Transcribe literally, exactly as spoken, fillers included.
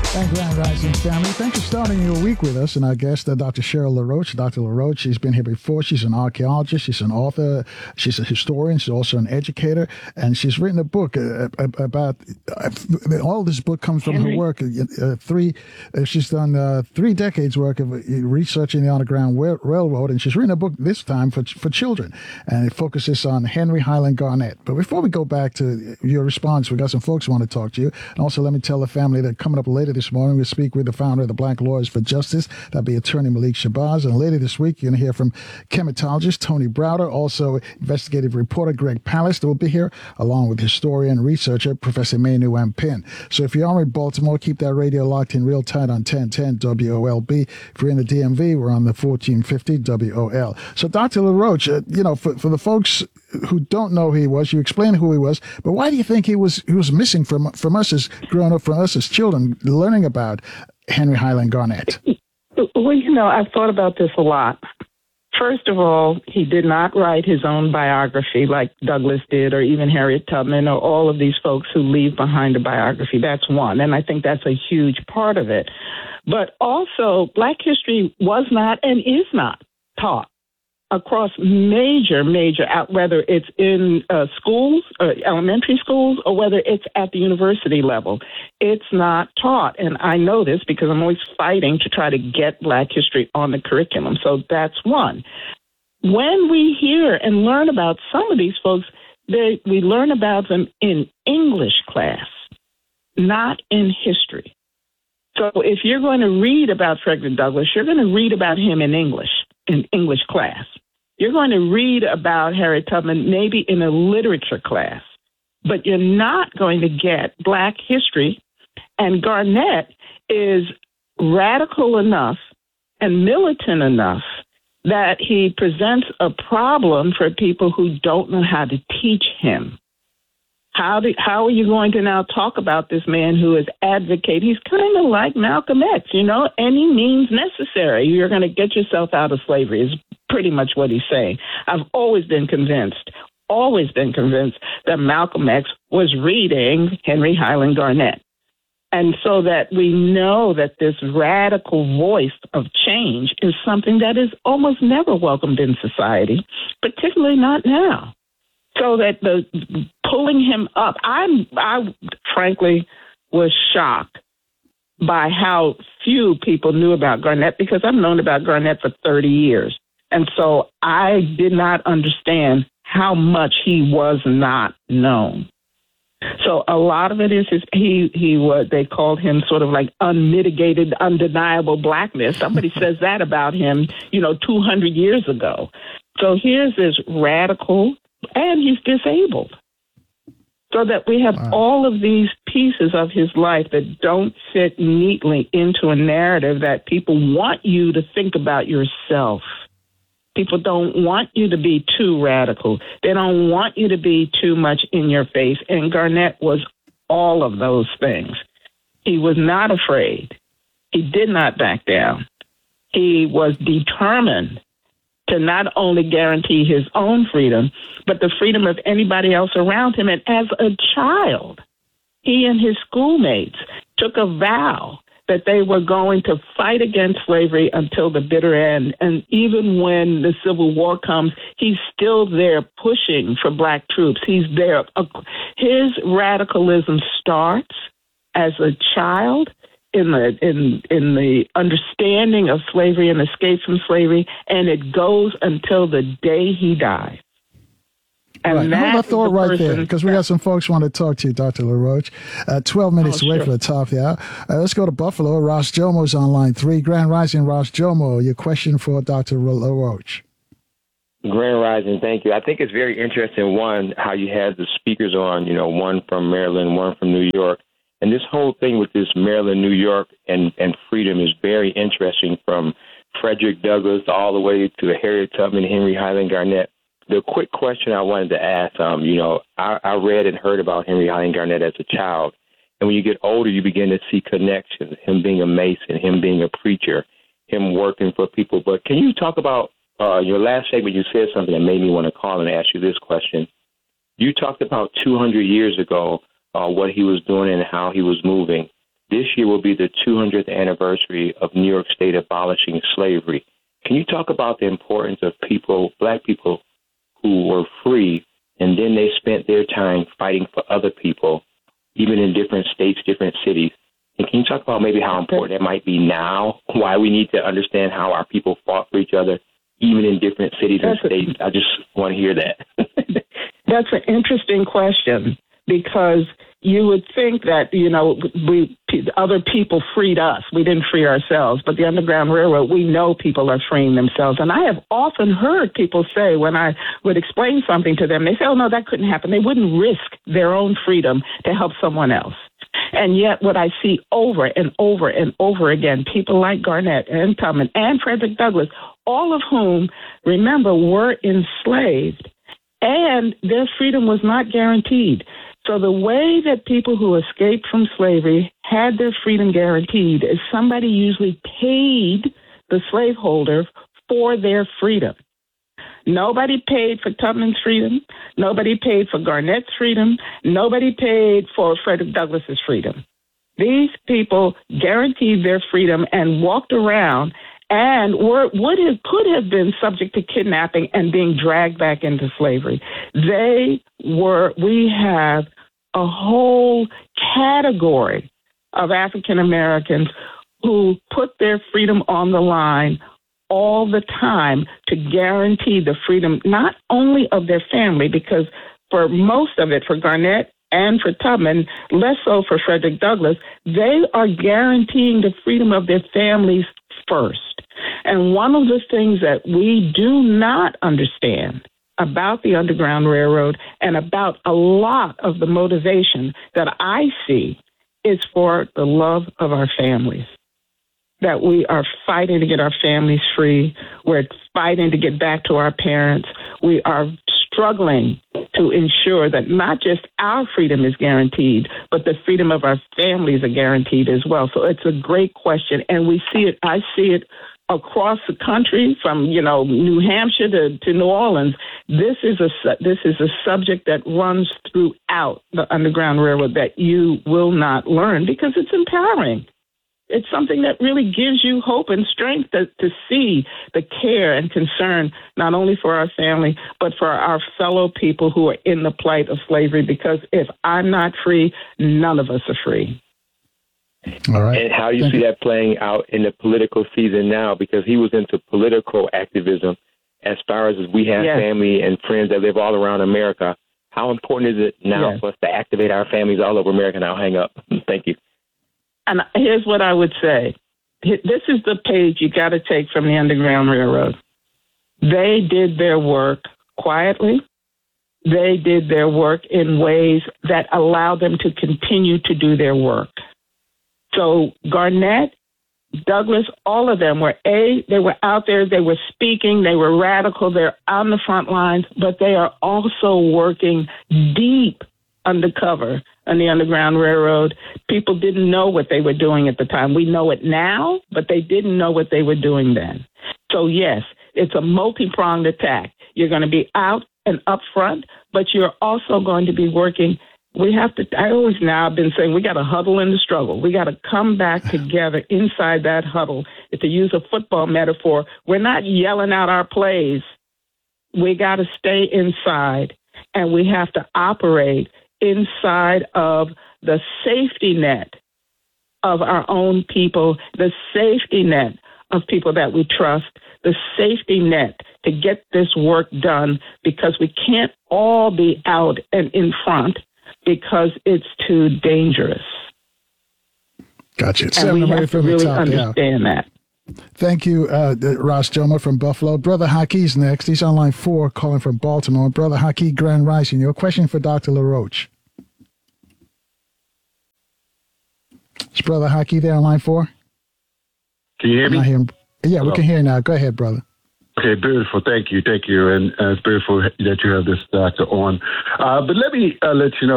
And Grand Rising family, thanks for starting your week with us. And our guest, uh, Doctor Cheryl LaRoche. Doctor LaRoche, she's been here before. She's an archaeologist. She's an author. She's a historian. She's also an educator. And she's written a book uh, about, uh, all this book comes from Henry. her work. Uh, three, uh, she's done uh, three decades work of researching the Underground Railroad. And she's written a book this time for, for children. And it focuses on Henry Highland Garnet. But before we go back to your response, we got some folks who want to talk to you. And also let me tell the family that coming up later this morning, we'll speak with the founder of the Black Lawyers for Justice. That'll be attorney Malik Shabazz. And later this week, you're going to hear from chematologist Tony Browder, also investigative reporter Greg Palast. That will be here, along with historian and researcher Professor Manu M. Pin. So if you are in Baltimore, keep that radio locked in real tight on ten ten W O L B. If you're in the D M V, we're on the fourteen fifty W O L. So Doctor LaRoche, uh, you know, for, for the folks who don't know who he was, you explained who he was, but why do you think he was he was missing from from us as growing up, from us as children, learning about Henry Highland Garnet? Well, you know, I've thought about this a lot. First of all, he did not write his own biography like Douglass did, or even Harriet Tubman, or all of these folks who leave behind a biography. That's one, and I think that's a huge part of it. But also, Black history was not and is not taught across major, major, whether it's in uh, schools, uh, elementary schools, or whether it's at the university level. It's not taught. And I know this because I'm always fighting to try to get Black history on the curriculum. So that's one. When we hear and learn about some of these folks, they, we learn about them in English class, not in history. So if you're going to read about Frederick Douglass, you're going to read about him in English, in English class. You're going to read about Harriet Tubman maybe in a literature class, but you're not going to get Black history. And Garnet is radical enough and militant enough that he presents a problem for people who don't know how to teach him. How do, how are you going to now talk about this man who is advocate? He's kind of like Malcolm X, you know, any means necessary. You're going to get yourself out of slavery is pretty much what he's saying. I've always been convinced, always been convinced that Malcolm X was reading Henry Highland Garnet. And so that we know that this radical voice of change is something that is almost never welcomed in society, particularly not now. So that the pulling him up, I'm, I frankly was shocked by how few people knew about Garnet, because I've known about Garnet for thirty years. And so I did not understand how much he was not known. So a lot of it is his, he, he was, they called him sort of like unmitigated, undeniable blackness. Somebody says that about him, you know, two hundred years ago. So here's this radical, and he's disabled. So that we have wow. all of these pieces of his life that don't fit neatly into a narrative that people want you to think about yourself. People don't want you to be too radical. They don't want you to be too much in your face. And Garnet was all of those things. He was not afraid. He did not back down. He was determined to not only guarantee his own freedom, but the freedom of anybody else around him. And as a child, he and his schoolmates took a vow that they were going to fight against slavery until the bitter end. And even when the Civil War comes, he's still there pushing for Black troops. He's there. His radicalism starts as a child in the in in the understanding of slavery and escape from slavery, and it goes until the day he dies. And right. Hold my thought the right there, because we got some folks who want to talk to you, Doctor LaRoche. Uh, Twelve minutes oh, away sure. from the top of the hour. Uh, let's go to Buffalo. Ross Jomo's on line three. Grand Rising, Ross Jomo. Your question for Doctor LaRoche. Grand Rising, thank you. I think it's very interesting, one, how you had the speakers on, you know, one from Maryland, one from New York. And this whole thing with this Maryland, New York, and, and freedom is very interesting, from Frederick Douglass all the way to Harriet Tubman, Henry Highland Garnet. The quick question I wanted to ask, um, you know, I, I read and heard about Henry Highland Garnet as a child. And when you get older, you begin to see connections, him being a Mason, him being a preacher, him working for people. But can you talk about uh, your last segment? You said something that made me want to call and ask you this question. You talked about two hundred years ago, uh, what he was doing and how he was moving. this year will be the two hundredth anniversary of New York State abolishing slavery. Can you talk about the importance of people, black people, who were free, and then they spent their time fighting for other people, even in different states, different cities? And can you talk about maybe how important it might be now, why we need to understand how our people fought for each other, even in different cities and That's states? A, I just want to hear that. That's an interesting question, because you would think that, you know, we other people freed us. We didn't free ourselves. But the Underground Railroad, we know people are freeing themselves. And I have often heard people say, when I would explain something to them, they say, oh, no, that couldn't happen. They wouldn't risk their own freedom to help someone else. And yet what I see over and over and over again, people like Garnett and Tubman and Frederick Douglass, all of whom, remember, were enslaved, and their freedom was not guaranteed. So the way that people who escaped from slavery had their freedom guaranteed is somebody usually paid the slaveholder for their freedom. Nobody paid for Tubman's freedom. Nobody paid for Garnett's freedom. Nobody paid for Frederick Douglass's freedom. These people guaranteed their freedom and walked around and were would have could have been subject to kidnapping and being dragged back into slavery. They were, we have a whole category of African Americans who put their freedom on the line all the time to guarantee the freedom, not only of their family, because for most of it, for Garnett and for Tubman, less so for Frederick Douglass, they are guaranteeing the freedom of their families first. And one of the things that we do not understand about the Underground Railroad and about a lot of the motivation that I see is for the love of our families. That we are fighting to get our families free. We're fighting to get back to our parents. We are struggling to ensure that not just our freedom is guaranteed, but the freedom of our families are guaranteed as well. So it's a great question. And we see it, I see it across the country, from, you know, New Hampshire to, to New Orleans. This is a this is a subject that runs throughout the Underground Railroad that you will not learn, because it's empowering. It's something that really gives you hope and strength to, to see the care and concern, not only for our family, but for our fellow people who are in the plight of slavery. Because if I'm not free, none of us are free. All right. And how do you Thank see you. that playing out in the political season now? Because he was into political activism as far as we have Yes. family and friends that live all around America. How important is it now Yes. for us to activate our families all over America? And I'll hang up. Thank you. And here's what I would say. This is the page you got to take from the Underground Railroad. They did their work quietly. They did their work in ways that allowed them to continue to do their work. So Garnett, Douglass, all of them were, A, they were out there, they were speaking, they were radical, they're on the front lines, but they are also working deep undercover on the Underground Railroad. People didn't know what they were doing at the time. We know it now, but they didn't know what they were doing then. So yes, it's a multi-pronged attack. You're going to be out and up front, but you're also going to be working. We have to, I always now have been saying, we got to huddle in the struggle. We got to come back together inside that huddle. To use a football metaphor, we're not yelling out our plays. We got to stay inside, and we have to operate inside of the safety net of our own people, the safety net of people that we trust, the safety net to get this work done, because we can't all be out and in front because it's too dangerous. Gotcha. It's And seven we right have to from the really top, yeah. understand that. Thank you, uh, Ross Joma from Buffalo. Brother Hakee's next. He's on line four, calling from Baltimore. Brother Hakee, Grand Rising. Your question for Doctor LaRoche. Is Brother Hakee there on line four? Can you hear I'm me? not hearing. Yeah, Hello. we can hear you now. Go ahead, brother. Okay, beautiful. Thank you. Thank you. And uh, it's beautiful that you have this doctor on. Uh, but let me uh, let you know.